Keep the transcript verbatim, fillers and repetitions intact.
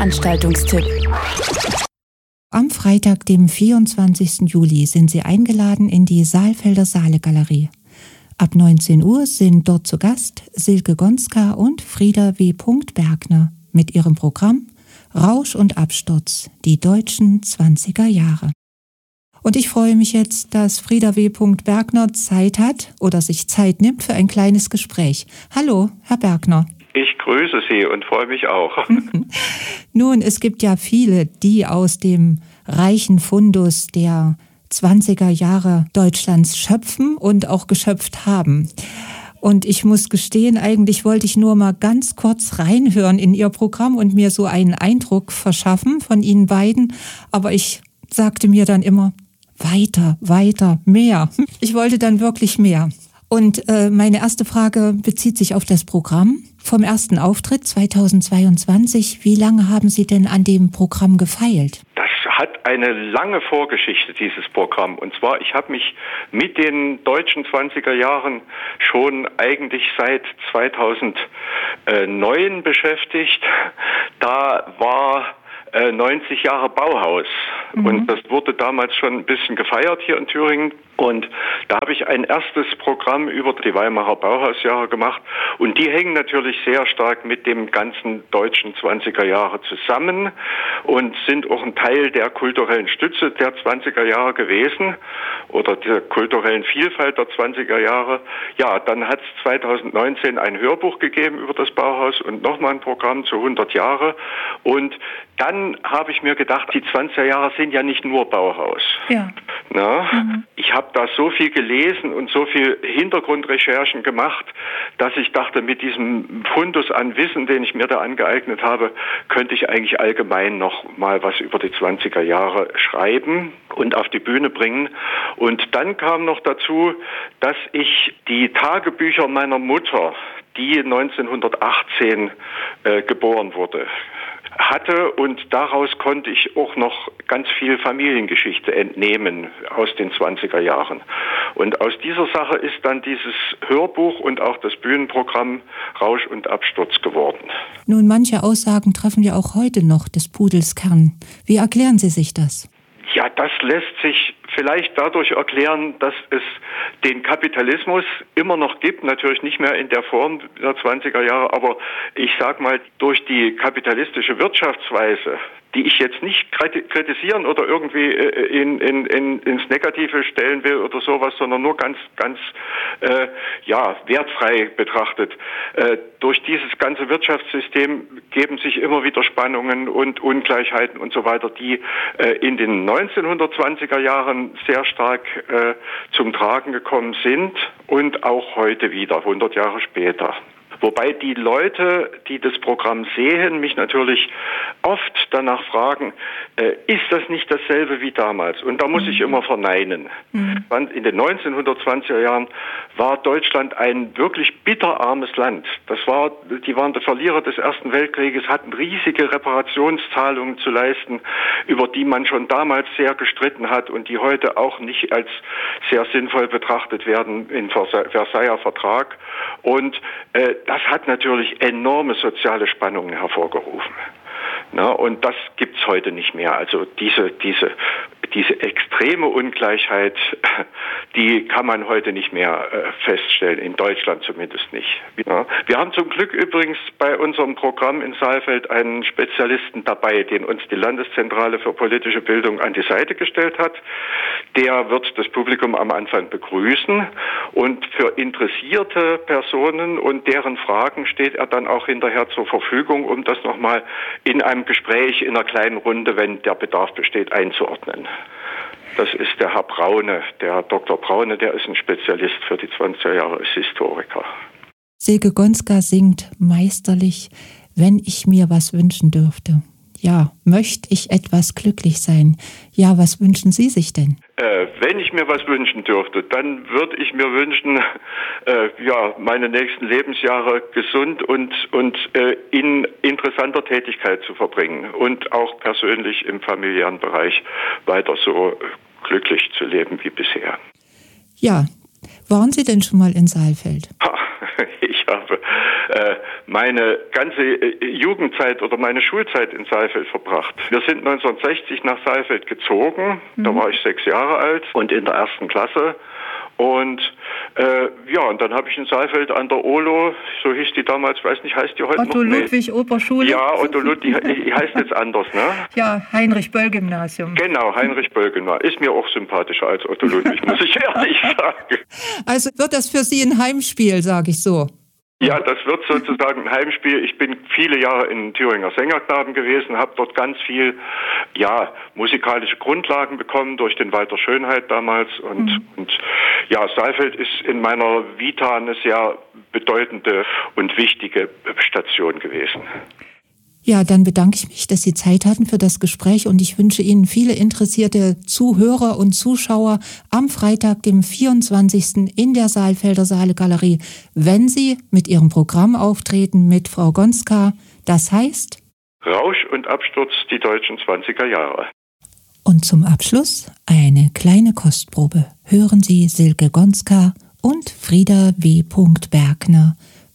Veranstaltungstipp. Am Freitag, dem vierundzwanzigsten Juli, sind Sie eingeladen in die Saalfelder Saale-Galerie. Ab neunzehn Uhr sind dort zu Gast Silke Gonska und Frieda W. Bergner mit ihrem Programm Rausch und Absturz, die deutschen zwanziger Jahre. Und ich freue mich jetzt, dass Frieda W. Bergner Zeit hat oder sich Zeit nimmt für ein kleines Gespräch. Hallo, Herr Bergner. Ich grüße Sie und freue mich auch. Nun, es gibt ja viele, die aus dem reichen Fundus der zwanziger Jahre Deutschlands schöpfen und auch geschöpft haben. Und ich muss gestehen, eigentlich wollte ich nur mal ganz kurz reinhören in Ihr Programm und mir so einen Eindruck verschaffen von Ihnen beiden. Aber ich sagte mir dann immer, weiter, weiter, mehr. Ich wollte dann wirklich mehr. Und äh, meine erste Frage bezieht sich auf das Programm vom ersten Auftritt zweitausendzweiundzwanzig. Wie lange haben Sie denn an dem Programm gefeilt? Das hat eine lange Vorgeschichte, dieses Programm. Und zwar, ich habe mich mit den deutschen zwanziger Jahren schon eigentlich seit zweitausendneun beschäftigt. Da war neunzig Jahre Bauhaus. Mhm. Und das wurde damals schon ein bisschen gefeiert hier in Thüringen. Und da habe ich ein erstes Programm über die Weimarer Bauhausjahre gemacht. Und die hängen natürlich sehr stark mit dem ganzen deutschen zwanziger Jahre zusammen und sind auch ein Teil der kulturellen Stütze der zwanziger Jahre gewesen oder der kulturellen Vielfalt der zwanziger Jahre. Ja, dann hat es zweitausendneunzehn ein Hörbuch gegeben über das Bauhaus und nochmal ein Programm zu hundert Jahre. Und dann habe ich mir gedacht, die zwanziger Jahre sind ja nicht nur Bauhaus. Ja. Na, mhm. Ich habe da so viel gelesen und so viel Hintergrundrecherchen gemacht, dass ich dachte, mit diesem Fundus an Wissen, den ich mir da angeeignet habe, könnte ich eigentlich allgemein noch mal was über die zwanziger Jahre schreiben und auf die Bühne bringen. Und dann kam noch dazu, dass ich die Tagebücher meiner Mutter, die neunzehnhundertachtzehn äh, geboren wurde, hatte, und daraus konnte ich auch noch ganz viel Familiengeschichte entnehmen aus den zwanziger Jahren. Und aus dieser Sache ist dann dieses Hörbuch und auch das Bühnenprogramm Rausch und Absturz geworden. Nun, manche Aussagen treffen ja auch heute noch des Pudels Kern. Wie erklären Sie sich das? Ja, das lässt sich vielleicht dadurch erklären, dass es den Kapitalismus immer noch gibt, natürlich nicht mehr in der Form der zwanziger Jahre, aber ich sag mal, durch die kapitalistische Wirtschaftsweise, die ich jetzt nicht kritisieren oder irgendwie in, in, in, ins Negative stellen will oder sowas, sondern nur ganz, ganz äh, ja, wertfrei betrachtet. Äh, durch dieses ganze Wirtschaftssystem geben sich immer wieder Spannungen und Ungleichheiten und so weiter, die äh, in den neunzehnhundertzwanziger Jahren sehr stark äh, zum Tragen gekommen sind und auch heute wieder, hundert Jahre später. Wobei die Leute, die das Programm sehen, mich natürlich oft danach fragen, äh, ist das nicht dasselbe wie damals? Und da muss mhm. ich immer verneinen. Mhm. In den neunzehnhundertzwanziger Jahren war Deutschland ein wirklich bitterarmes Land. Das war, die waren die Verlierer des Ersten Weltkrieges, hatten riesige Reparationszahlungen zu leisten, über die man schon damals sehr gestritten hat und die heute auch nicht als sehr sinnvoll betrachtet werden im Versailler Vertrag. Und äh, das hat natürlich enorme soziale Spannungen hervorgerufen. Na, und das gibt's heute nicht mehr. Also diese, diese, diese extreme Ungleichheit, die kann man heute nicht mehr äh, feststellen, in Deutschland zumindest nicht. Ja. Wir haben zum Glück übrigens bei unserem Programm in Saalfeld einen Spezialisten dabei, den uns die Landeszentrale für politische Bildung an die Seite gestellt hat. Der wird das Publikum am Anfang begrüßen und für interessierte Personen und deren Fragen steht er dann auch hinterher zur Verfügung, um das nochmal in einem Gespräch in einer kleinen Runde, wenn der Bedarf besteht, einzuordnen. Das ist der Herr Braune, der Herr Doktor Braune, der ist ein Spezialist für die zwanziger Jahre, ist Historiker. Silke Gonska singt meisterlich, wenn ich mir was wünschen dürfte. Ja, möchte ich etwas glücklich sein? Ja, was wünschen Sie sich denn? Äh, wenn ich mir was wünschen dürfte, dann würde ich mir wünschen, äh, ja, meine nächsten Lebensjahre gesund und, und äh, in interessanter Tätigkeit zu verbringen und auch persönlich im familiären Bereich weiter so glücklich zu leben wie bisher. Ja, waren Sie denn schon mal in Saalfeld? Ich habe äh, meine ganze äh, Jugendzeit oder meine Schulzeit in Saalfeld verbracht. Wir sind neunzehnhundertsechzig nach Saalfeld gezogen, mhm. da war ich sechs Jahre alt und in der ersten Klasse. Und äh, ja, und dann habe ich in Saalfeld an der Olo, so hieß die damals, weiß nicht, heißt die heute Otto noch? Ludwig nee. Oberschule? Ja, Otto Ludwig, die, die heißt jetzt anders, ne? Ja, Heinrich-Böll-Gymnasium. Genau, Heinrich-Böll-Gymnasium. Ist mir auch sympathischer als Otto Ludwig, muss ich ehrlich sagen. Also wird das für Sie ein Heimspiel, sage ich so? Ja, das wird sozusagen ein Heimspiel. Ich bin viele Jahre in Thüringer Sängerknaben gewesen, habe dort ganz viel, ja, musikalische Grundlagen bekommen durch den Walter Schönheit damals. Und, mhm. und ja, Saalfeld ist in meiner Vita eine sehr bedeutende und wichtige Station gewesen. Ja, dann bedanke ich mich, dass Sie Zeit hatten für das Gespräch und ich wünsche Ihnen viele interessierte Zuhörer und Zuschauer am Freitag, dem vierundzwanzigsten in der Saalfelder Saale-Galerie, wenn Sie mit Ihrem Programm auftreten mit Frau Gonska. Das heißt Rausch und Absturz, die deutschen zwanziger Jahre. Und zum Abschluss eine kleine Kostprobe. Hören Sie Silke Gonska und Frieda W. Bergner